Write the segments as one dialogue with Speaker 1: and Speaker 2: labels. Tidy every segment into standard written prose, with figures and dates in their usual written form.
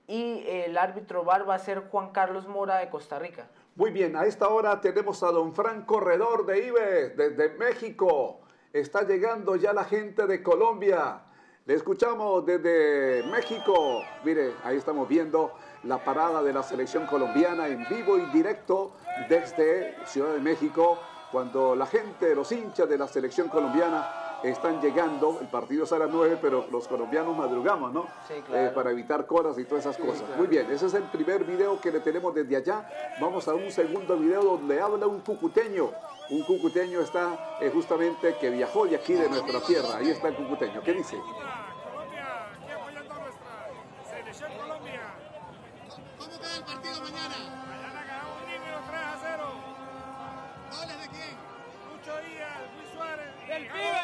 Speaker 1: y el árbitro VAR va a ser Juan Carlos Mora de Costa Rica.
Speaker 2: Muy bien, a esta hora tenemos a don Fran Corredor de Ives, desde México. Está llegando ya la gente de Colombia. Le escuchamos desde México. Mire, ahí estamos viendo la parada de la selección colombiana en vivo y directo desde Ciudad de México, cuando la gente, los hinchas de la selección colombiana están llegando. El partido es a las 9, pero los colombianos madrugamos, ¿no?
Speaker 1: Sí, claro.
Speaker 2: Para evitar colas y todas esas cosas.
Speaker 1: Claro.
Speaker 2: Muy bien, ese es el primer video que le tenemos desde allá. Vamos a un segundo video donde habla un cucuteño. Un cucuteño está justamente que viajó de aquí, de nuestra tierra. Ahí está el cucuteño. ¿Qué dice?
Speaker 3: Colombia, aquí apoyando a nuestra selección Colombia.
Speaker 4: ¿Cómo queda el partido mañana?
Speaker 3: Mañana ganamos nítido 3-0.
Speaker 4: ¿Goles de quién?
Speaker 3: Lucho Díaz, Luis Suárez.
Speaker 5: ¡Del pibe!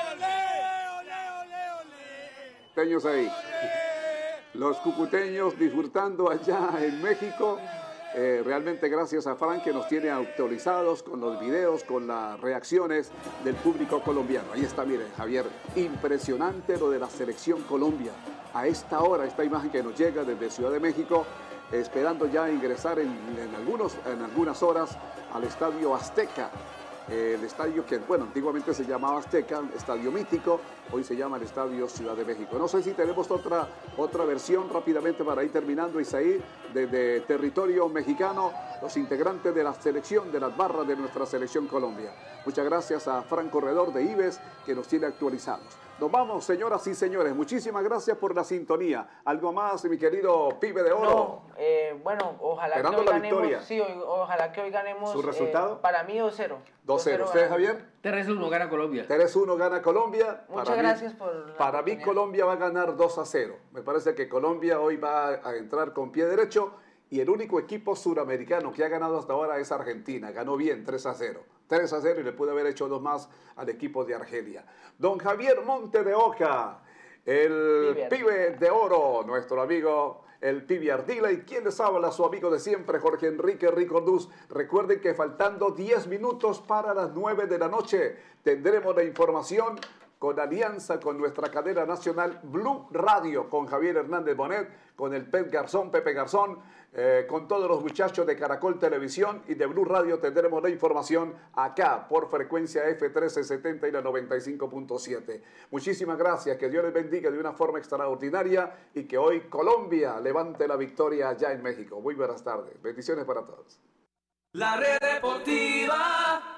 Speaker 2: Cucuteños ahí. Los cucuteños disfrutando allá en México. Realmente gracias a Fran, que nos tiene actualizados con los videos, con las reacciones del público colombiano. Ahí está, miren, Javier, impresionante lo de la selección Colombia. A esta hora, esta imagen que nos llega desde Ciudad de México, esperando ya ingresar en algunas horas al Estadio Azteca. El estadio que, bueno, antiguamente se llamaba Azteca, estadio mítico, hoy se llama el Estadio Ciudad de México. No sé si tenemos otra versión rápidamente para ir terminando, Isaí, desde territorio mexicano, los integrantes de la selección, de las barras de nuestra selección Colombia. Muchas gracias a Fran Corredor de Ives, que nos tiene actualizados. Nos vamos, señoras y señores. Muchísimas gracias por la sintonía. ¿Algo más, mi querido pibe de oro?
Speaker 1: No, bueno, ojalá
Speaker 2: Esperando
Speaker 1: que hoy
Speaker 2: la
Speaker 1: ganemos.
Speaker 2: victoria.
Speaker 1: Sí, ojalá que hoy ganemos.
Speaker 2: ¿Su resultado?
Speaker 1: Para mí 2-0.
Speaker 2: 2-0. ¿Usted, Javier?
Speaker 5: 3-1 gana Colombia.
Speaker 2: 3-1 gana Colombia.
Speaker 1: Muchas gracias por la
Speaker 2: Para mí
Speaker 1: oportunidad.
Speaker 2: Colombia va a ganar 2-0. Me parece que Colombia hoy va a entrar con pie derecho y el único equipo suramericano que ha ganado hasta ahora es Argentina. Ganó bien 3-0. 3-0 y le puede haber hecho 2 más al equipo de Argelia. Don Javier Monte de Oca, el pibe de oro, nuestro amigo el Pibe Ardila, y quien les habla, su amigo de siempre, Jorge Enrique Ricordús. Recuerden que faltando 10 minutos para las 9 de la noche tendremos la información con alianza con nuestra cadena nacional Blue Radio, con Javier Hernández Bonet, con el Pepe Garzón, con todos los muchachos de Caracol Televisión y de Blue Radio. Tendremos la información acá por frecuencia F1370 y la 95.7. Muchísimas gracias, que Dios les bendiga de una forma extraordinaria y que hoy Colombia levante la victoria allá en México. Muy buenas tardes, bendiciones para todos.
Speaker 6: La Red Deportiva.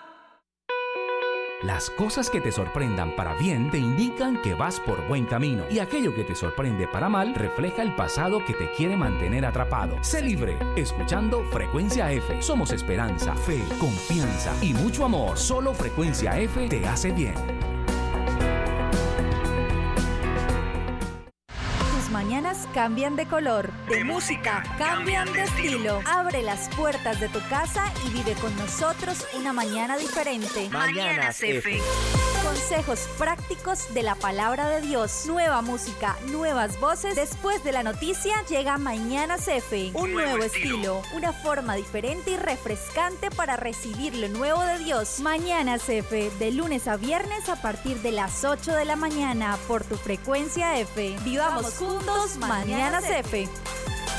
Speaker 7: Las cosas que te sorprendan para bien te indican que vas por buen camino, y aquello que te sorprende para mal refleja el pasado que te quiere mantener atrapado. Sé libre, escuchando Frecuencia F. Somos esperanza, fe, confianza y mucho amor. Solo Frecuencia F te hace bien.
Speaker 8: Mañanas cambian de color, de música cambian de estilo. Abre las puertas de tu casa y vive con nosotros una mañana diferente.
Speaker 6: Mañanas F.
Speaker 8: Consejos prácticos de la palabra de Dios. Nueva música, nuevas voces. Después de la noticia llega Mañanas F. Un nuevo estilo, una forma diferente y refrescante para recibir lo nuevo de Dios. Mañanas F, de lunes a viernes a partir de las 8 de la mañana por tu Frecuencia F. Vivamos juntos Mañanas F.